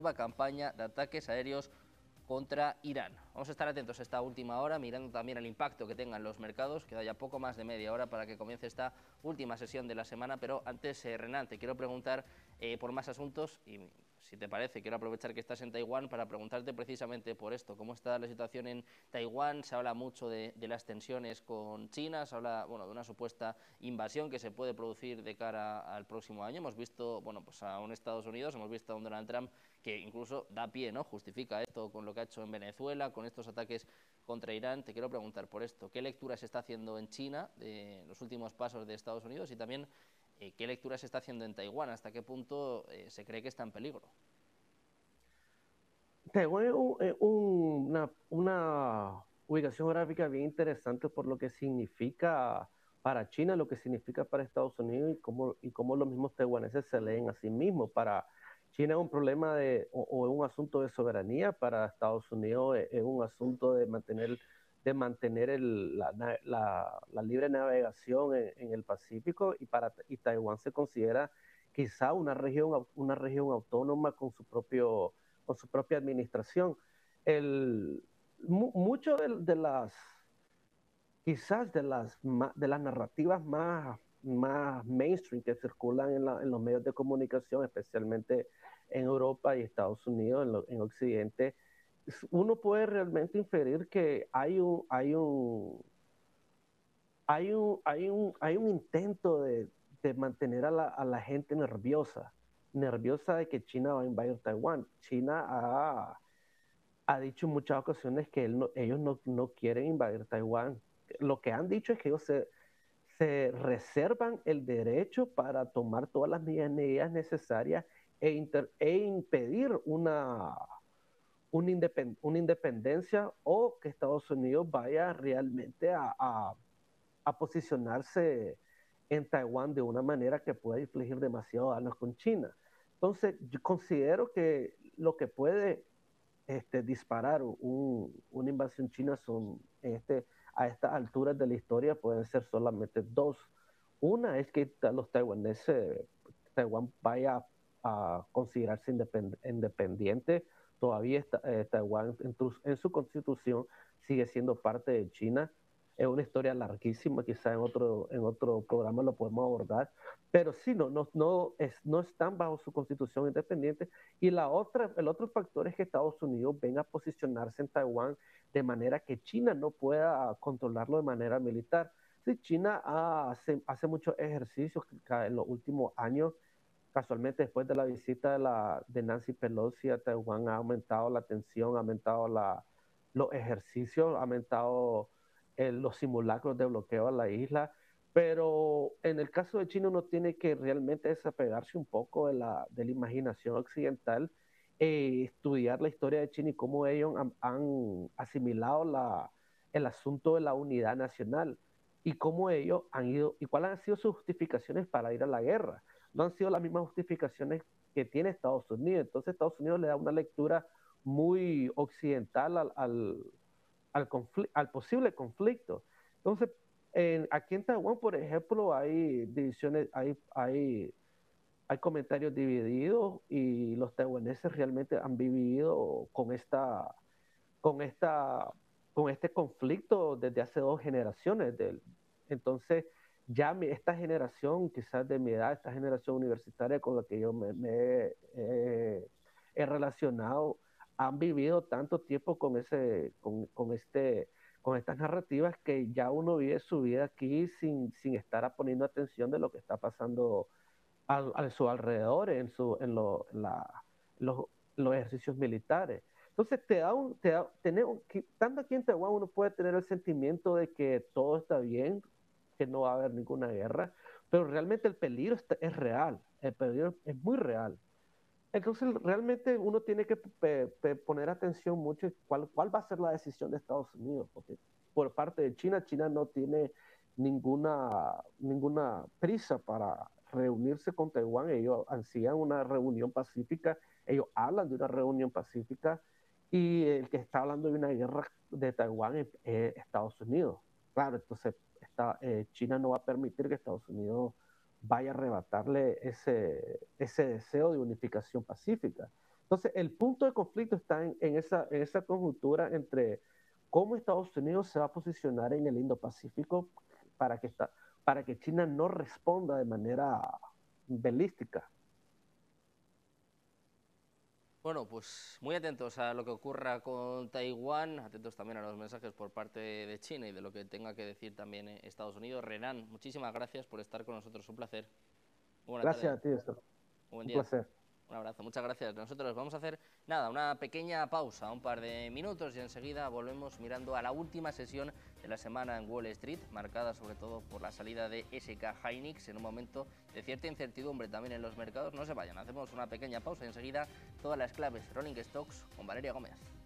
nueva campaña de ataques aéreos contra Irán. Vamos a estar atentos a esta última hora, mirando también el impacto que tengan los mercados. Queda ya poco más de media hora para que comience esta última sesión de la semana, pero antes, Renan, te quiero preguntar por más asuntos y, si te parece, quiero aprovechar que estás en Taiwán para preguntarte precisamente por esto. ¿Cómo está la situación en Taiwán? Se habla mucho de las tensiones con China, se habla, bueno, de una supuesta invasión que se puede producir de cara al próximo año. Hemos visto, bueno, pues a un Estados Unidos, hemos visto a un Donald Trump que incluso da pie, ¿no? Justifica esto con lo que ha hecho en Venezuela, con estos ataques contra Irán. Te quiero preguntar por esto, ¿qué lectura se está haciendo en China de los últimos pasos de Estados Unidos y también qué lectura se está haciendo en Taiwán? ¿Hasta qué punto se cree que está en peligro? Taiwán es una ubicación geográfica bien interesante por lo que significa para China, lo que significa para Estados Unidos y cómo los mismos taiwaneses se leen a sí mismos. Para China es un problema o es un asunto de soberanía, para Estados Unidos es un asunto de mantener la libre navegación en el Pacífico, y Taiwán se considera quizá una región autónoma con su propia administración. Mucho quizás de las narrativas más mainstream que circulan en los medios de comunicación, especialmente en Europa y Estados Unidos, en Occidente, uno puede realmente inferir que hay un intento de mantener a la gente nerviosa de que China va a invadir Taiwán. China ha dicho en muchas ocasiones que ellos no quieren invadir Taiwán. Lo que han dicho es que ellos se reservan el derecho para tomar todas las medidas necesarias e impedir una independencia, o que Estados Unidos vaya realmente a posicionarse en Taiwán de una manera que pueda infligir demasiado daño con China. Entonces, yo considero que lo que puede disparar una invasión china a estas alturas de la historia pueden ser solamente dos. Una es que los taiwaneses, Taiwán vaya a considerarse independiente. Todavía Taiwán en su constitución sigue siendo parte de China. Es una historia larguísima, quizá en otro programa lo podemos abordar, pero sí, no están bajo su constitución independiente. Y el otro factor es que Estados Unidos venga a posicionarse en Taiwán de manera que China no pueda controlarlo de manera militar. Sí, China hace muchos ejercicios en los últimos años. Casualmente, después de la visita de Nancy Pelosi a Taiwán, ha aumentado la tensión, ha aumentado los ejercicios, ha aumentado los simulacros de bloqueo a la isla. Pero en el caso de China, uno tiene que realmente desapegarse un poco de la imaginación occidental, estudiar la historia de China y cómo ellos han asimilado el asunto de la unidad nacional, y cómo ellos han ido y cuáles han sido sus justificaciones para ir a la guerra. No han sido las mismas justificaciones que tiene Estados Unidos. Entonces Estados Unidos le da una lectura muy occidental al posible conflicto. Entonces, aquí en Taiwán, por ejemplo, hay divisiones, hay comentarios divididos, y los taiwaneses realmente han vivido con esta, con este conflicto desde hace 2 generaciones. Entonces, ya esta generación, quizás de mi edad, esta generación universitaria con la que yo me he relacionado, han vivido tanto tiempo con estas narrativas, que ya uno vive su vida aquí sin estar poniendo atención de lo que está pasando a su alrededor, los, los ejercicios militares. Entonces, tanto aquí en Taiwán uno puede tener el sentimiento de que todo está bien, que no va a haber ninguna guerra, pero realmente el peligro es real, el peligro es muy real. Entonces, realmente uno tiene que poner atención mucho en cuál va a ser la decisión de Estados Unidos, porque por parte de China, China no tiene ninguna prisa para reunirse con Taiwán. Ellos ansían una reunión pacífica, ellos hablan de una reunión pacífica, y el que está hablando de una guerra de Taiwán es Estados Unidos. Claro, entonces China no va a permitir que Estados Unidos vaya a arrebatarle ese deseo de unificación pacífica. Entonces, el punto de conflicto está en esa conjuntura entre cómo Estados Unidos se va a posicionar en el Indo-Pacífico para que, para que China no responda de manera belística. Bueno, pues muy atentos a lo que ocurra con Taiwán, atentos también a los mensajes por parte de China y de lo que tenga que decir también Estados Unidos. Renan, muchísimas gracias por estar con nosotros, un placer. Buena Gracias tarde, a ti, esto. un buen Un día. placer. Un abrazo, muchas gracias. Nosotros vamos a hacer, nada, una pequeña pausa, un par de minutos y enseguida volvemos mirando a la última sesión de la semana en Wall Street, marcada sobre todo por la salida de SK Hynix en un momento de cierta incertidumbre también en los mercados. No se vayan, hacemos una pequeña pausa y enseguida todas las claves Rolling Stocks con Valeria Gómez.